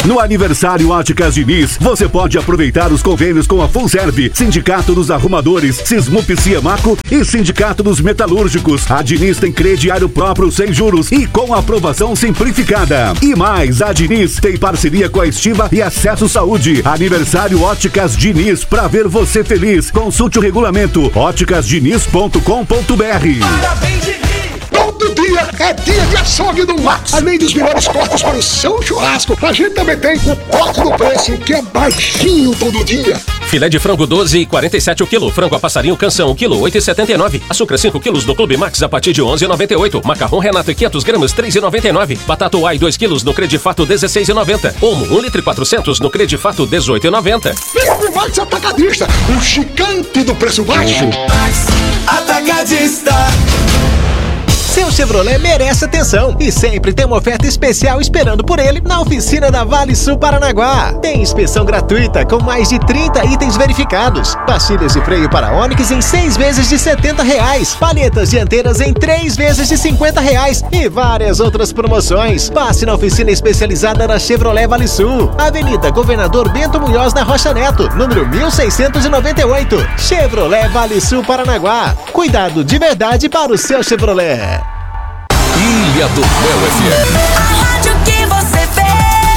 No aniversário Óticas Diniz, você pode aproveitar os convênios com a FUNSERV, Sindicato dos Arrumadores, Sismup Ciamaco e Sindicato dos Metalúrgicos. A Diniz tem crediário próprio sem juros e com aprovação simplificada. E mais, a Diniz tem parceria com a Estiva e Acesso Saúde. Aniversário Óticas Diniz, pra ver você feliz. Consulte o regulamento óticasdiniz.com.br. Parabéns, Diniz! Todo dia é dia de açougue do Max. Além dos melhores cortes para o seu churrasco, a gente também tem o corte do preço, que é baixinho todo dia. Filé de frango 12,47 o quilo. Frango a passarinho Canção, quilo 8,79. Açúcar 5 quilos no Clube Max a partir de 11,98. Macarrão Renato 500 gramas 3,99. Batata Uai 2 quilos no Credifato 16,90. Omo 1 litro e 400 no Credifato 18,90. Clube Max Atacadista, o gigante do preço baixo. Max Atacadista. Seu Chevrolet merece atenção e sempre tem uma oferta especial esperando por ele na oficina da Vale Sul Paranaguá. Tem inspeção gratuita com mais de 30 itens verificados. Pastilhas de freio para Onix em 6 vezes de R$70. Palhetas dianteiras em 3 vezes de R$50 e várias outras promoções. Passe na oficina especializada da Chevrolet Vale Sul. Avenida Governador Bento Munhoz na Rocha Neto, número 1698. Chevrolet Vale Sul Paranaguá. Cuidado de verdade para o seu Chevrolet. Ilha do Mel FM. A rádio que você vê.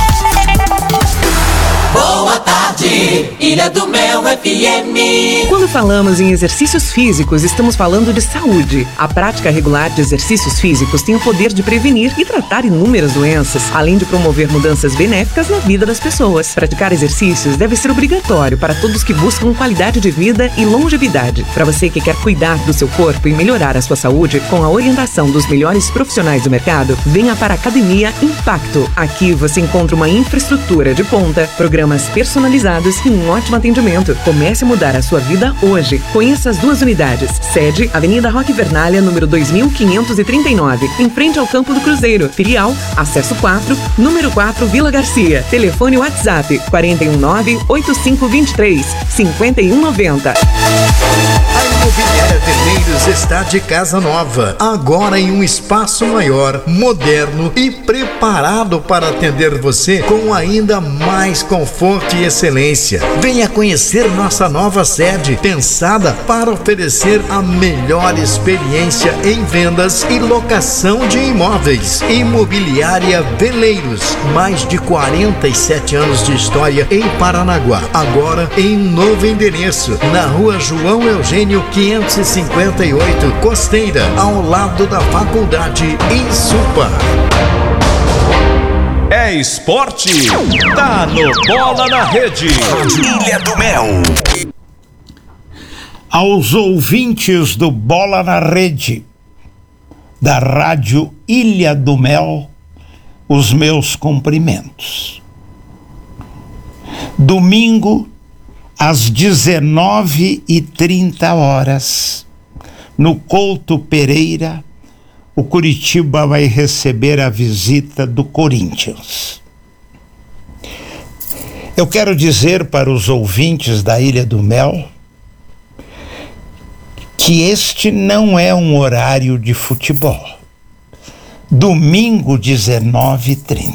Boa tarde, Ilha do Mel FM. Quando falamos em exercícios físicos, estamos falando de saúde. A prática regular de exercícios físicos tem o poder de prevenir e tratar inúmeras doenças, além de promover mudanças benéficas na vida das pessoas. Praticar exercícios deve ser obrigatório para todos que buscam qualidade de vida e longevidade. Para você que quer cuidar do seu corpo e melhorar a sua saúde com a orientação dos melhores profissionais do mercado, venha para a Academia Impacto. Aqui você encontra uma infraestrutura de ponta, programas personalizados e um ótimo atendimento. Comece a mudar a sua vida hoje. Conheça as 2 unidades. Sede, Avenida Roque Vernalha, número 2539, em frente ao Campo do Cruzeiro. Filial, Acesso 4, número 4, Vila Garcia. Telefone WhatsApp 419-8523-5190. A Imobiliária Vermelhos está de casa nova, agora em um espaço maior, moderno e preparado para atender você com ainda mais conforto e excelência. Venha conhecer nossa nova sede, pensada para oferecer a melhor experiência em vendas e locação de imóveis. Imobiliária Veleiros, mais de 47 anos de história em Paranaguá, agora em novo endereço, na Rua João Eugênio 558, Costeira, ao lado da Faculdade Insupa. É esporte, tá no Bola na Rede. Ilha do Mel. Aos ouvintes do Bola na Rede, da rádio Ilha do Mel, os meus cumprimentos. Domingo, às 19h30, no Couto Pereira, o Curitiba vai receber a visita do Corinthians. Eu quero dizer para os ouvintes da Ilha do Mel que este não é um horário de futebol. Domingo, 19h30.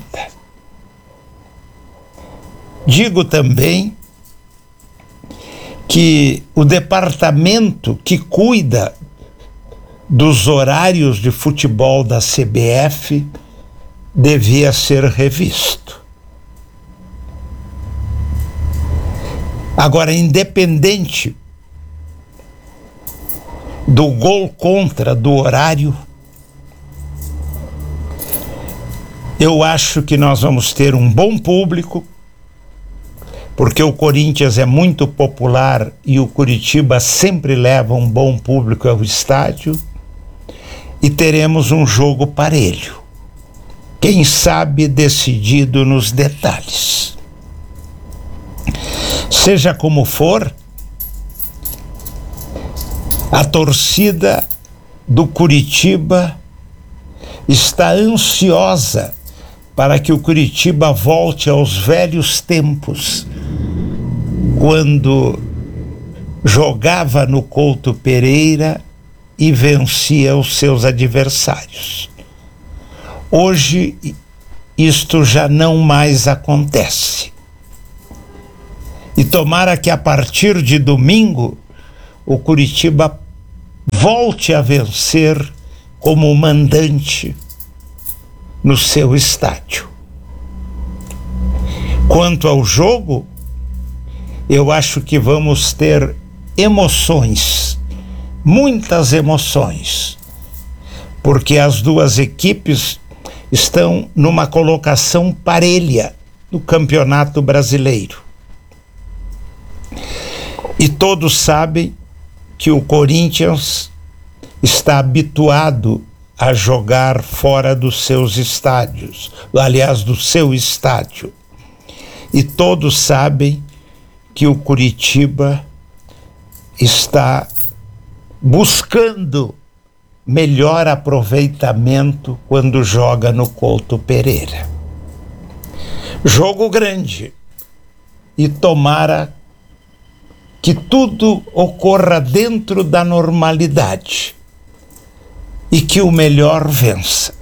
Digo também que o departamento que cuida dos horários de futebol da CBF devia ser revisto. Agora, independente do gol contra do horário, eu acho que nós vamos ter um bom público, porque o Corinthians é muito popular e o Curitiba sempre leva um bom público ao estádio, e teremos um jogo parelho, quem sabe decidido nos detalhes. Seja como for, a torcida do Curitiba está ansiosa para que o Curitiba volte aos velhos tempos, quando jogava no Couto Pereira e vencia os seus adversários. Hoje isto já não mais acontece. E tomara que a partir de domingo o Curitiba volte a vencer como mandante no seu estádio. Quanto ao jogo, eu acho que vamos ter emoções, muitas emoções, porque as duas equipes estão numa colocação parelha no Campeonato Brasileiro. E todos sabem que o Corinthians está habituado a jogar fora dos seus estádios, aliás, do seu estádio. E todos sabem que o Curitiba está buscando melhor aproveitamento quando joga no Couto Pereira. Jogo grande. E tomara que tudo ocorra dentro da normalidade e que o melhor vença.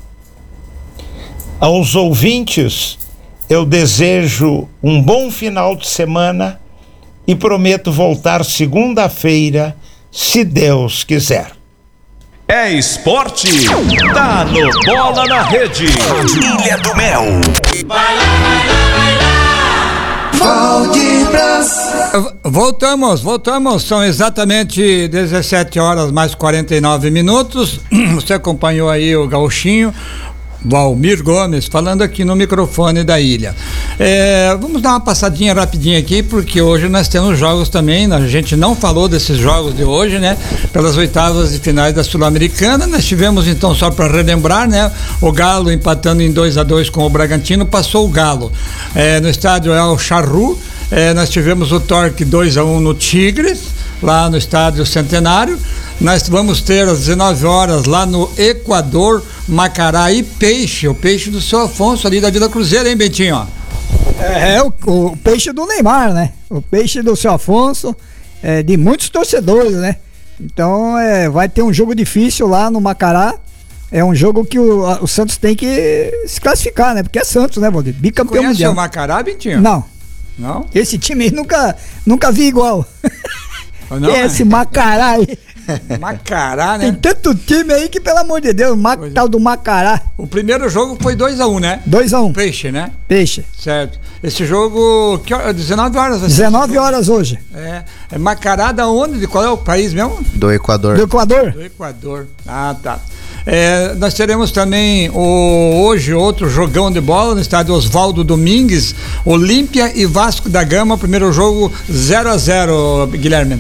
Aos ouvintes, eu desejo um bom final de semana e prometo voltar segunda-feira, se Deus quiser. É esporte, tá no Bola na Rede. Ilha do Mel. Vai lá, vai lá, vai lá. Valdir Braz. Voltamos, são exatamente 17 horas mais 49 minutos. Você acompanhou aí o gauchinho Valmir Gomes falando aqui no microfone da Ilha. Vamos dar uma passadinha rapidinha aqui, porque hoje nós temos jogos também. A gente não falou desses jogos de hoje, né? Pelas oitavas de finais da Sul-Americana, nós tivemos então, só para relembrar, né? O Galo empatando em 2-2 com o Bragantino, passou o Galo. No estádio El Charrúa, nós tivemos o Torque 2-1 no Tigres, lá no estádio Centenário. Nós vamos ter às 19 horas lá no Equador, Macará e Peixe, o Peixe do seu Afonso ali da Vila Cruzeiro, hein, Bentinho? O Peixe do Neymar, né? O Peixe do seu Afonso, de muitos torcedores, né? Então vai ter um jogo difícil lá no Macará. É um jogo que o Santos tem que se classificar, né? Porque é Santos, né, Valdir? Bicampeão mundial. Conhece o Macará, Bentinho? Não? Esse time aí nunca vi igual. Não, esse Macará aí. Macará, né? Tem tanto time aí que, pelo amor de Deus, tal do Macará. O primeiro jogo foi 2-1, né? 2-1. Peixe, né? Peixe. Certo. Esse jogo, 19 horas. 19 horas hoje. É Macará da onde? De qual é o país mesmo? Do Equador. Do Equador? Do Equador. Ah, tá. Nós teremos também hoje outro jogão de bola no estádio Oswaldo Domingues, Olímpia e Vasco da Gama, primeiro jogo 0-0, Guilherme.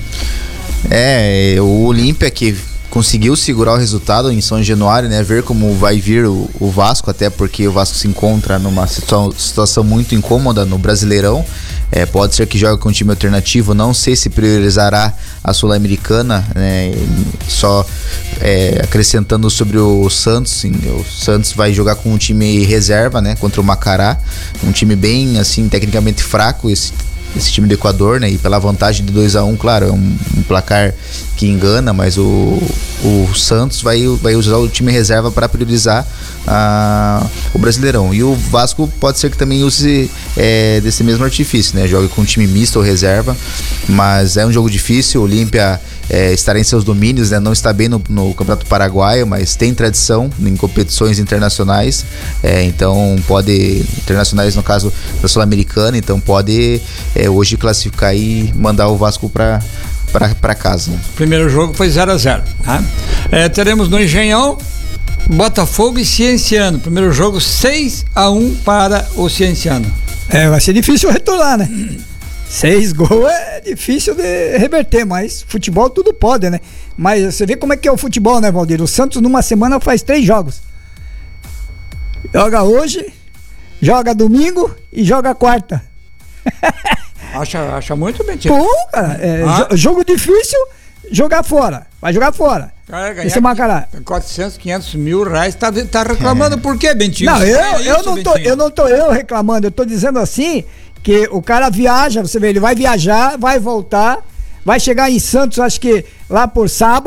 O Olímpia que conseguiu segurar o resultado em São Januário, né? Ver como vai vir o Vasco, até porque o Vasco se encontra numa situação muito incômoda no Brasileirão. Pode ser que jogue com um time alternativo, não sei se priorizará a Sul-Americana, né? Só acrescentando sobre o Santos, o Santos vai jogar com um time reserva, né? Contra o Macará, um time bem, assim, tecnicamente fraco, esse time do Equador, né? E pela vantagem de 2-1, claro, é um placar que engana, mas o Santos vai usar o time reserva para priorizar o Brasileirão. E o Vasco pode ser que também use desse mesmo artifício, né? Joga com um time misto ou reserva, mas é um jogo difícil. O Olímpia estará em seus domínios, né? Não está bem no Campeonato Paraguaio, mas tem tradição em competições internacionais, então internacionais no caso da Sul-Americana, então pode hoje classificar e mandar o Vasco para casa. O primeiro jogo foi 0-0, tá? Teremos no Engenhão Botafogo e Cienciano, primeiro jogo 6-1 para o Cienciano. Vai ser difícil retornar, né? 6 gols é difícil de reverter, mas futebol tudo pode, né? Mas você vê como é que é o futebol, né, Valdir? O Santos numa semana faz 3 jogos. Joga hoje, joga domingo e joga quarta. Acha muito bem, tio. Pô, cara, jogo difícil, jogar fora. Vai jogar fora. Cara, esse Macará. 400, 500 mil reais, tá reclamando por quê, Bentinho? Não, eu não tô reclamando, eu tô dizendo assim, que o cara viaja, você vê, ele vai viajar, vai voltar, vai chegar em Santos, acho que lá por sábado,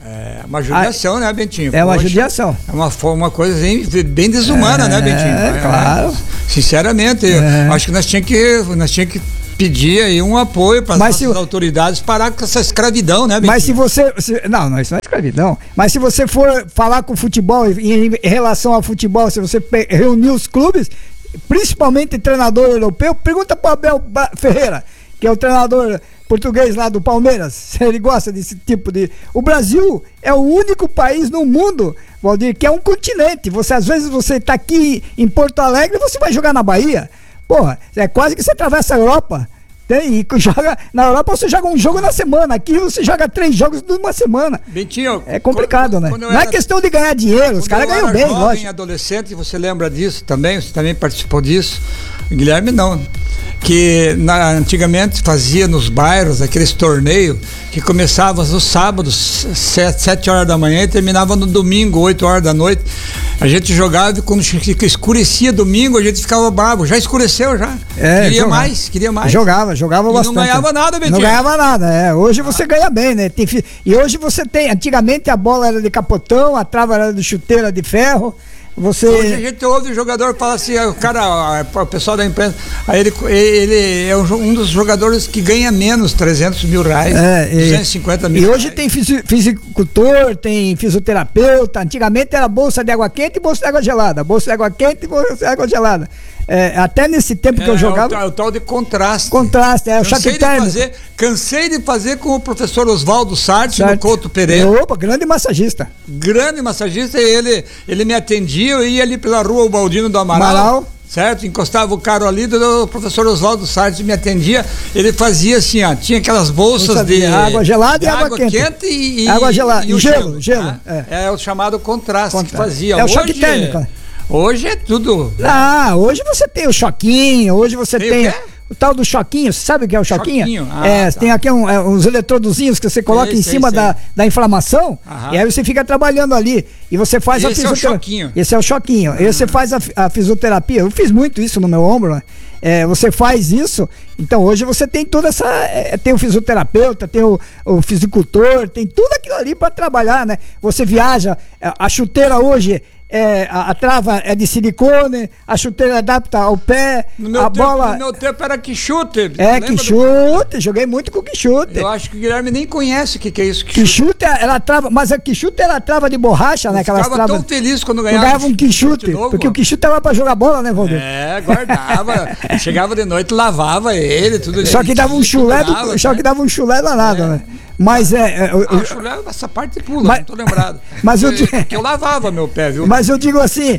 É uma judiação, né, Bentinho? É uma judiação. É uma coisa bem desumana, né, Bentinho? É, claro. Sinceramente, acho que nós tínhamos que pedir aí um apoio para as nossas autoridades parar com essa escravidão, né, Bentinho? Mas se você... Não, isso não é escravidão. Mas se você for falar com o futebol, em relação ao futebol, se você reunir os clubes, principalmente treinador europeu, pergunta para o Abel Ferreira, que é o treinador português lá do Palmeiras, se ele gosta desse tipo de... O Brasil é o único país no mundo, Valdir, que é um continente. Às vezes você tá aqui em Porto Alegre e você vai jogar na Bahia. Porra, é quase que você atravessa a Europa. E joga, na Europa você joga um jogo na semana, aqui você joga 3 jogos numa semana. Bentinho, é complicado, né? Não é questão de ganhar dinheiro, os caras ganham bem, lógico. Adolescente, você lembra disso também? Você também participou disso? Guilherme não. Que antigamente fazia nos bairros aqueles torneios que começavam nos sábados 7 horas da manhã e terminava no domingo 8 horas da noite. A gente jogava e quando escurecia domingo a gente ficava bravo, já escureceu já. Queria mais. Jogava bastante. Não ganhava nada, Betinho. Não ganhava nada, hoje você ganha bem, né? E hoje você tem, antigamente a bola era de capotão, a trava era de chuteira de ferro. Hoje a gente ouve o jogador falar assim, o pessoal da imprensa, aí ele é um dos jogadores que ganha menos 300 mil reais, 250 mil. E hoje tem fisicultor, tem fisioterapeuta. Antigamente era bolsa de água quente e bolsa de água gelada. Bolsa de água quente e bolsa de água gelada. Até nesse tempo que eu jogava. É o tal de contraste. O choque térmico. Cansei de fazer com o professor Oswaldo Sartre no Couto Pereira. Opa, grande massagista. Ele me atendia, eu ia ali pela rua Ubaldino do Amaral. Certo? Encostava o carro ali, o professor Oswaldo Sartre me atendia, ele fazia assim, tinha aquelas bolsas de água gelada e água quente e água gelada, e gelo. É o chamado contraste que fazia. É o choque térmico. Hoje é tudo. Hoje você tem o choquinho, hoje você tem o tal do choquinho. Você sabe o que é o choquinho? Tem aqui uns eletrodozinhos que você coloca em cima da inflamação. E aí você fica trabalhando ali e você faz a fisioterapia. Esse é o choquinho. Aí você faz a fisioterapia. Eu fiz muito isso no meu ombro, né? Você faz isso, então hoje você tem toda essa. Tem o fisioterapeuta, tem o fisicultor, tem tudo aquilo ali para trabalhar, né? Você viaja, a chuteira hoje. A trava é de silicone, a chuteira adapta ao pé, no meu tempo era quichute. Quichute, joguei muito com quichute. Eu acho que o Guilherme nem conhece o que é isso. Quichute era trava, mas a quichute era trava de borracha, né? Eu ficava tão feliz quando ganhava um quichute, porque o quichute era pra jogar bola, né, Valdir? Guardava, chegava de noite, lavava ele, tudo. Só que dava um chulé danado, né? Mas chulé, essa parte pula, não tô lembrado. Mas porque eu lavava meu pé, viu? Mas eu digo assim,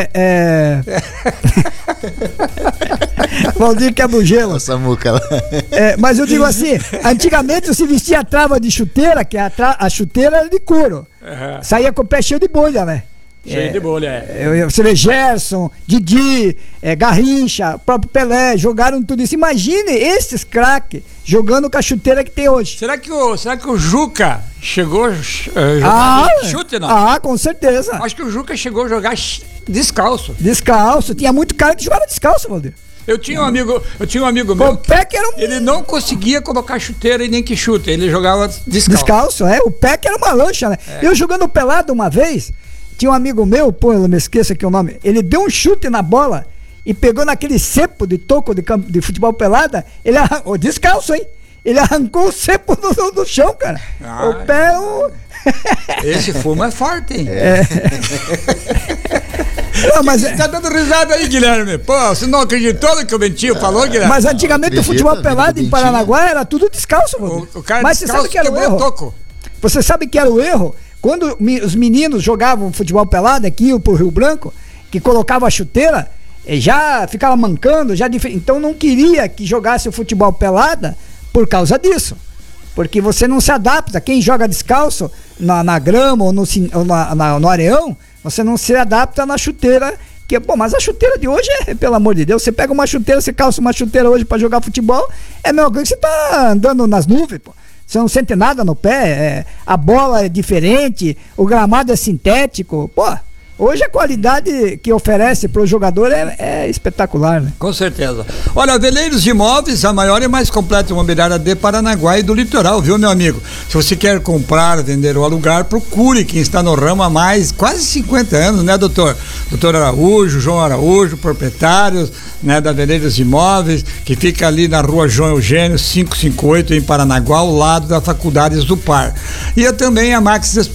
Valdir que é do gelo. Mas eu digo assim, antigamente você vestia a trava de chuteira, que a chuteira era de couro. Saía com o pé cheio de bolha, né? Cheio de bolha, Você vê Gerson, Didi, Garrincha, próprio Pelé, jogaram tudo isso. Imagine esses craques jogando com a chuteira que tem hoje. Será que o Juca chegou a jogar chute, não? Com certeza. Acho que o Juca chegou a jogar descalço. Descalço, tinha muito cara que jogava descalço, Valdir. Eu tinha um amigo meu. O pé que era Ele não conseguia colocar chuteira e nem que chute, ele jogava descalço. Descalço, o pé que era uma lancha, né? Eu jogando pelado uma vez, tinha um amigo meu, eu não me esqueça aqui o nome, ele deu um chute na bola e pegou naquele cepo de toco de futebol pelada, ele arrancou, descalço, hein? Ele arrancou o cepo do chão, cara. O pé... Esse fumo é forte, hein? Não, mas tá dando risada aí, Guilherme. Pô, você não acreditou no que o Bentinho falou, Guilherme? Mas antigamente o futebol pelado em Paranaguá era tudo descalço, mano. O cara mas você sabe que era o erro? Toco. Você sabe que era o erro? Quando os meninos jogavam futebol pelado aqui pro Rio Branco, que colocava a chuteira, já ficava mancando, então não queria que jogasse o futebol pelada por causa disso. Porque você não se adapta. Quem joga descalço na grama ou no areão, você não se adapta na chuteira. Mas a chuteira de hoje pelo amor de Deus, você pega uma chuteira, você calça uma chuteira hoje pra jogar futebol, é a mesma coisa que você tá andando nas nuvens, pô. Você não sente nada no pé, a bola é diferente, o gramado é sintético. Hoje a qualidade que oferece para o jogador é espetacular, né? Com certeza. Olha, Veleiros Imóveis, a maior e mais completa imobiliária de Paranaguá e do litoral, viu, meu amigo? Se você quer comprar, vender ou alugar, procure quem está no ramo há mais quase 50 anos, né, doutor? Doutor Araújo, João Araújo, proprietários, né, da Veleiros Imóveis, que fica ali na rua João Eugênio, 558, em Paranaguá, ao lado da Faculdade Zupar. E também a Max